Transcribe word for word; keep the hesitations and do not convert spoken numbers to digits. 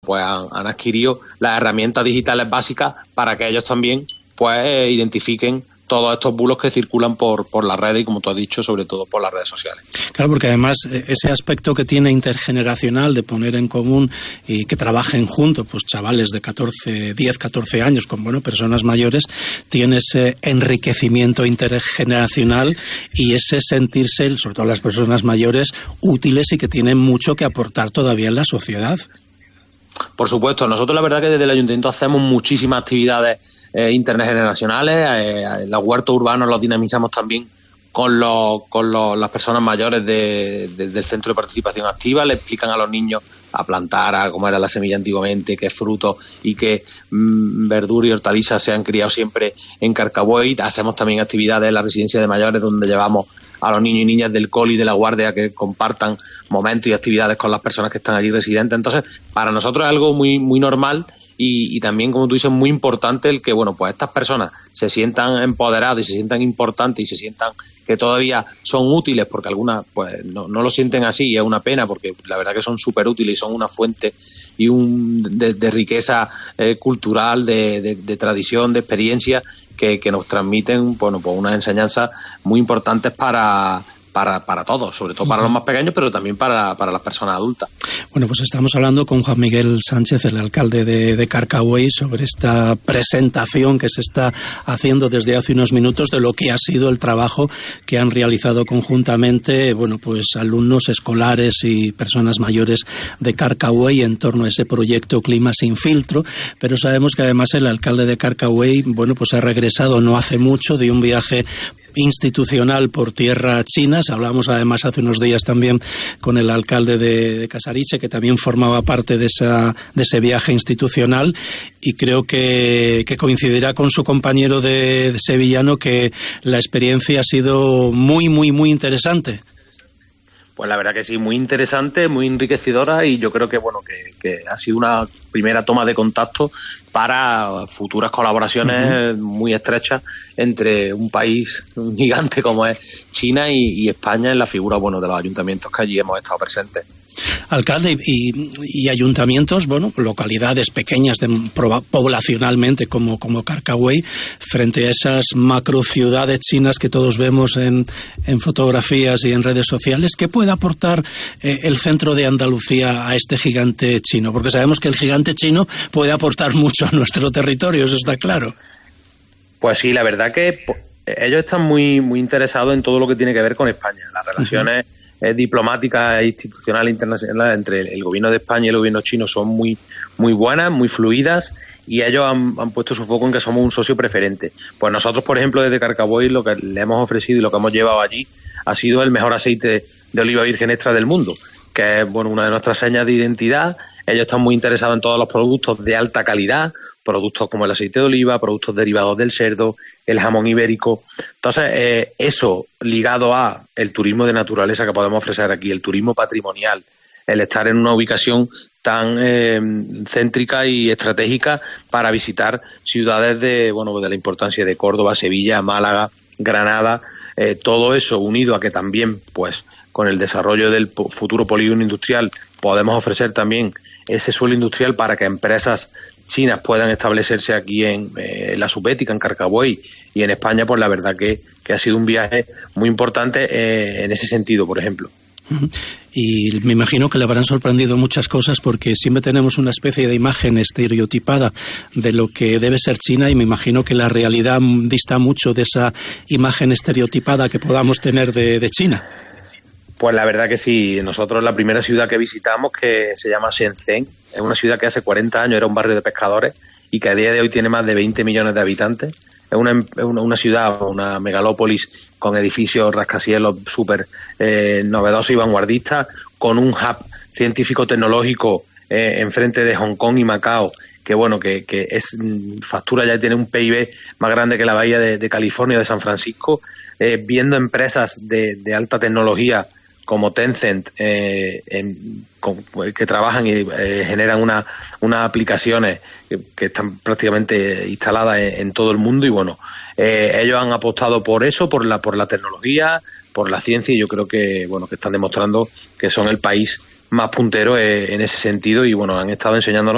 pues han, han adquirido las herramientas digitales básicas para que ellos también pues eh, identifiquen todos estos bulos que circulan por, por las redes y, como tú has dicho, sobre todo por las redes sociales. Claro, porque además ese aspecto que tiene intergeneracional de poner en común y que trabajen juntos, pues chavales de catorce, diez, catorce años con, bueno, personas mayores, tiene ese enriquecimiento intergeneracional y ese sentirse, sobre todo las personas mayores, útiles y que tienen mucho que aportar todavía en la sociedad. Por supuesto, nosotros la verdad que desde el Ayuntamiento hacemos muchísimas actividades Eh, intergeneracionales, eh, los huertos urbanos los dinamizamos también con, los, con los, las personas mayores de, de, del Centro de Participación Activa, le explican a los niños a plantar, a cómo era la semilla antiguamente, qué frutos y qué mmm, verduras y hortalizas se han criado siempre en Carcabuey. Hacemos también actividades en la residencia de mayores donde llevamos a los niños y niñas del coli y de la guardia que compartan momentos y actividades con las personas que están allí residentes. Entonces, para nosotros es algo muy, muy normal. Y, y también, como tú dices, muy importante el que, bueno, pues estas personas se sientan empoderadas y se sientan importantes y se sientan que todavía son útiles, porque algunas pues no, no lo sienten así y es una pena, porque la verdad que son súper útiles y son una fuente y un de, de riqueza eh, cultural, de, de, de tradición, de experiencia que, que nos transmiten, bueno, pues unas enseñanzas muy importantes para... Para, para todos, sobre todo para los más pequeños, pero también para, para las personas adultas. Bueno, pues estamos hablando con Juan Miguel Sánchez, el alcalde de, de Carcabuey, sobre esta presentación que se está haciendo desde hace unos minutos de lo que ha sido el trabajo que han realizado conjuntamente, bueno, pues alumnos escolares y personas mayores de Carcabuey en torno a ese proyecto Clima sin filtro, pero sabemos que además el alcalde de Carcabuey, bueno, pues ha regresado no hace mucho de un viaje institucional por tierra china. Hablábamos además hace unos días también con el alcalde de, de Casariche, que también formaba parte de esa de ese viaje institucional, y creo que, que coincidirá con su compañero de, de sevillano que la experiencia ha sido muy, muy, muy interesante. Pues la verdad que sí, muy interesante, muy enriquecedora, y yo creo que bueno que, que ha sido una primera toma de contacto para futuras colaboraciones uh-huh. muy estrechas entre un país un gigante como es China y, y España, en la figura bueno de los ayuntamientos que allí hemos estado presentes. Alcalde, y, y ayuntamientos, bueno, localidades pequeñas de, poblacionalmente como, como Carcabuey, frente a esas macrociudades chinas que todos vemos en, en fotografías y en redes sociales, ¿qué puede aportar eh, el centro de Andalucía a este gigante chino? Porque sabemos que el gigante chino puede aportar mucho a nuestro territorio, eso está claro. Pues sí, la verdad que ellos están muy, muy interesados en todo lo que tiene que ver con España, las relaciones uh-huh. Eh, diplomáticas e institucionales internacionales entre el, el gobierno de España y el gobierno chino son muy muy buenas, muy fluidas, y ellos han, han puesto su foco en que somos un socio preferente. Pues nosotros, por ejemplo, desde Carcabuey lo que le hemos ofrecido y lo que hemos llevado allí ha sido el mejor aceite de oliva virgen extra del mundo, que es bueno una de nuestras señas de identidad. Ellos están muy interesados en todos los productos de alta calidad, productos como el aceite de oliva, productos derivados del cerdo, el jamón ibérico. Entonces, eh, eso ligado a el turismo de naturaleza que podemos ofrecer aquí, el turismo patrimonial, el estar en una ubicación tan eh, céntrica y estratégica para visitar ciudades de bueno de la importancia de Córdoba, Sevilla, Málaga, Granada, eh, todo eso unido a que también, pues, con el desarrollo del futuro polígono industrial podemos ofrecer también ese suelo industrial para que empresas chinas puedan establecerse aquí en, eh, en la Subética, en Carcabuey y en España. Pues la verdad que, que ha sido un viaje muy importante eh, en ese sentido, por ejemplo. Y me imagino que le habrán sorprendido muchas cosas, porque siempre tenemos una especie de imagen estereotipada de lo que debe ser China, y me imagino que la realidad dista mucho de esa imagen estereotipada que podamos tener de, de China. Pues la verdad que sí. Nosotros la primera ciudad que visitamos, que se llama Shenzhen, es una ciudad que hace cuarenta años era un barrio de pescadores y que a día de hoy tiene más de veinte millones de habitantes. Es una, una, una ciudad, una megalópolis con edificios rascacielos súper eh, novedosos y vanguardistas, con un hub científico-tecnológico eh, enfrente de Hong Kong y Macao, que bueno, que, que es factura ya tiene un P I B más grande que la bahía de, de California, de San Francisco, eh, viendo empresas de, de alta tecnología como Tencent, eh, en, con, que trabajan y eh, generan una, unas aplicaciones que, que están prácticamente instaladas en, en todo el mundo, y bueno, eh, ellos han apostado por eso, por la por la tecnología, por la ciencia, y yo creo que bueno que están demostrando que son el país más puntero eh, en ese sentido, y bueno, han estado enseñándonos